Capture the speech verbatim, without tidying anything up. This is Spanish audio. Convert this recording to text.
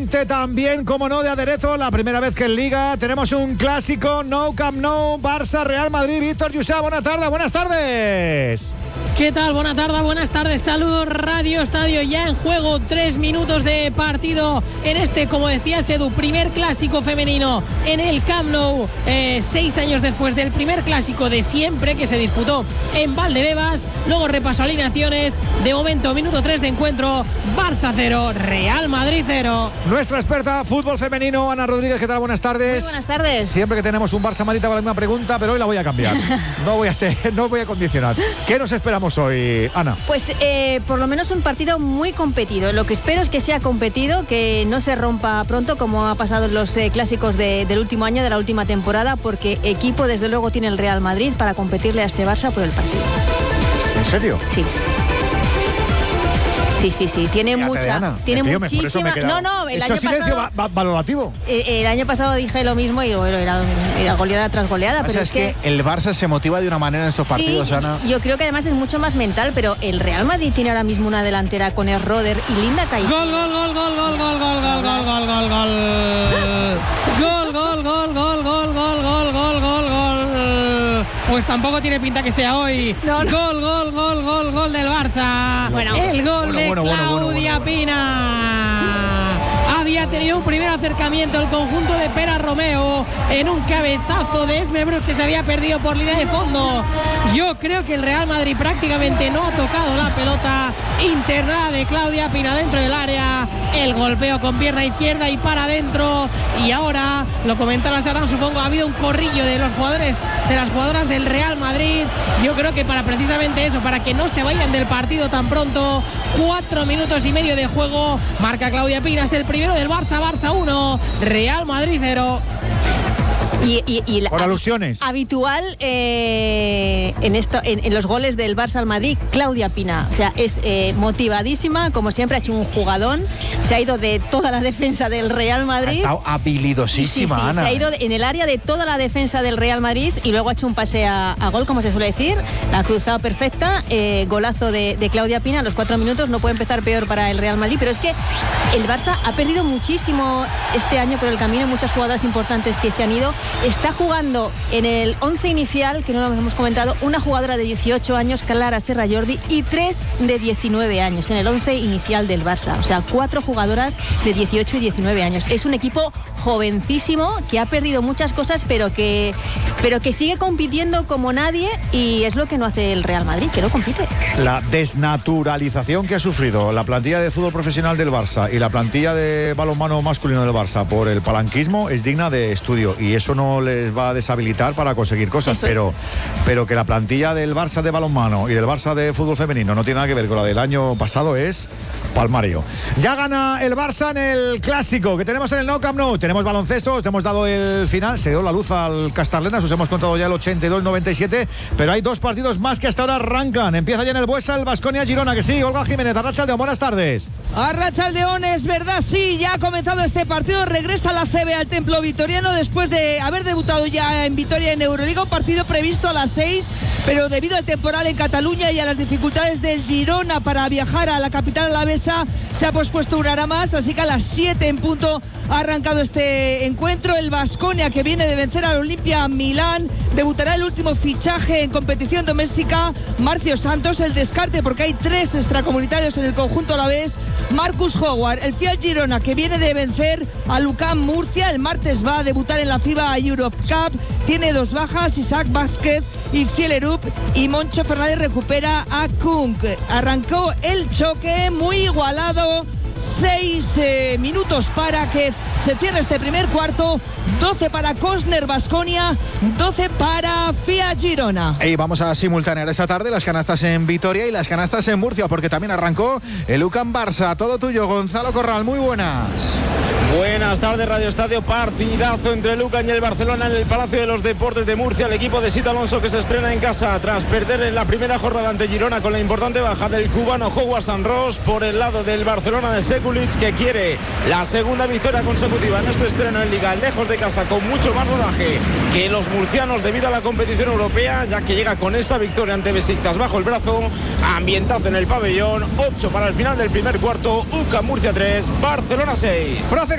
ambiente también, como no, de aderezo. La primera vez que en Liga tenemos un clásico, Nou Camp Nou, Barça, Real Madrid. Víctor Yusa, buenas tardes, buenas tardes. ¿Qué tal? Buenas tardes, buenas tardes. Saludos, Radio Estadio. Ya en juego, tres minutos de partido en este, como decía Edu, primer clásico femenino en el Camp Nou. Eh, seis años después del primer clásico de siempre que se disputó en Valdebebas. Luego repaso alineaciones. De momento, minuto tres de encuentro. Barça cero, Real Madrid cero. Nuestra experta fútbol femenino, Ana Rodríguez, ¿qué tal? Buenas tardes. Muy buenas tardes. Siempre que tenemos un Barça Madrid hago la misma pregunta, pero hoy la voy a cambiar. No voy a ser, no voy a condicionar. ¿Qué nos esperamos hoy, Ana? Pues eh, por lo menos un partido muy competido. Lo que espero es que sea competido, que no se rompa pronto como ha pasado en los eh, clásicos de, del último año, de la última temporada, porque equipo desde luego tiene el Real Madrid para competirle a este Barça por el partido. ¿En serio? Sí. Sí, sí, sí, tiene Fíjate, mucha, Ana, tiene tío, muchísima. No, no, el He hecho año silencio pasado, va, va, valorativo. eh, el año pasado dije lo mismo y bueno, era, era goleada tras goleada, pero es, es que, que el Barça se motiva de una manera en estos partidos, sí, Ana. Yo creo que además es mucho más mental, pero el Real Madrid tiene ahora mismo una delantera con el Roder y Linda Caicedo. Gol, gol, gol, gol, gol, gol, gol, gol, gol, gol, gol, gol. Gol, gol, gol, gol, gol, gol, gol, gol, gol, gol. Pues tampoco tiene pinta que sea hoy. No, no. Gol, gol, gol, gol, gol del Barça. Bueno, el gol bueno, de bueno, bueno, Claudia bueno, bueno, bueno. Pina. Había tenido un primer acercamiento el conjunto de Pera Romeo en un cabezazo de Esme Bruch que se había perdido por línea de fondo. Yo creo que el Real Madrid prácticamente no ha tocado la pelota. Internada de Claudia Pina dentro del área. El golpeo con pierna izquierda y para adentro. Y ahora, lo comentaba Sarán, supongo, ha habido un corrillo de los jugadores, de las jugadoras del Real Madrid. Yo creo que para precisamente eso, para que no se vayan del partido tan pronto. Cuatro minutos y medio de juego. Marca Claudia Pina, es el primero del Barça. Barça uno, Real Madrid cero. Y, y, y la, Por alusiones. Habitual eh, en, esto, en, en los goles del Barça al Madrid, Claudia Pina. O sea, es eh, motivadísima, como siempre, ha hecho un jugadón. Se ha ido de toda la defensa del Real Madrid. Ha estado habilidosísima, sí, sí, Ana. Se ha ido en el área de toda la defensa del Real Madrid y luego ha hecho un pase a, a gol, como se suele decir. La ha cruzado perfecta. Eh, golazo de, de Claudia Pina a los cuatro minutos. No puede empezar peor para el Real Madrid, pero es que el Barça ha perdido muchísimo este año por el camino. Muchas jugadoras importantes que se han ido. Está jugando en el once inicial, que no lo hemos comentado, una jugadora de dieciocho años, Clara Serra Jordi, y tres de diecinueve años en el once inicial del Barça. O sea, cuatro jugadoras de dieciocho y diecinueve años. Es un equipo jovencísimo que ha perdido muchas cosas, pero que, pero que sigue compitiendo como nadie, y es lo que no hace el Real Madrid, que no compite. La desnaturalización que ha sufrido la plantilla de fútbol profesional del Barça y la plantilla de balonmano masculino del Barça por el palanquismo es digna de estudio, y eso no les va a deshabilitar para conseguir cosas, pero, pero que la plantilla del Barça de balonmano y del Barça de fútbol femenino no tiene nada que ver con la del año pasado es palmario. Ya gana el Barça en el clásico que tenemos en el Nou Camp Nou. Tenemos baloncesto, os hemos dado el final, se dio la luz al Castarlenas, os hemos contado ya el ochenta y dos noventa y siete, pero hay dos partidos más que hasta ahora arrancan. Empieza ya en el Buesa el Baskonia Girona, que sí, Olga Jiménez, Arratsaldeon, buenas tardes. Arratsaldeon, es verdad, sí, ya ha comenzado este partido, regresa la C B al Templo Vitoriano después de haber debutado ya en Vitoria en Euroliga, un partido previsto a las seis, pero debido al temporal en Cataluña y a las dificultades del Girona para viajar a la capital alavesa, se ha pospuesto una hora más, así que a las siete en punto ha arrancado este encuentro. El Baskonia, que viene de vencer al Olimpia Milán, debutará el último fichaje en competición doméstica, Marcio Santos. El descarte, porque hay tres extracomunitarios en el conjunto alavés, Marcus Howard. El Fiat Girona, que viene de vencer a Lucán Murcia, el martes va a debutar en la FIBA Europe Cup, tiene dos bajas, Isaac Vázquez y Fielerup, y Moncho Fernández recupera a Kunk. Arrancó el choque muy igualado, seis eh, minutos para que se cierre este primer cuarto, doce para Cosner Baskonia, doce para Fiat Girona. Y vamos a simultanear esta tarde las canastas en Vitoria y las canastas en Murcia, porque también arrancó el UCAM Barça. Todo tuyo, Gonzalo Corral, muy buenas. Buenas tardes, Radio Estadio. Partidazo entre el UCAM y el Barcelona en el Palacio de los Deportes de Murcia. El equipo de Sito Alonso, que se estrena en casa tras perder en la primera jornada ante Girona con la importante baja del cubano Howard Sanros. Por el lado del Barcelona de Sekulic, que quiere la segunda victoria consecutiva en este estreno en Liga, lejos de casa, con mucho más rodaje que los murcianos debido a la competición europea, ya que llega con esa victoria ante Besiktas bajo el brazo. Ambientazo en el pabellón. Ocho para el final del primer cuarto. UCAM Murcia tres, Barcelona seis.